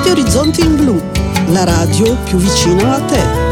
Radio Orizzonti in Blu, la radio più vicina a te.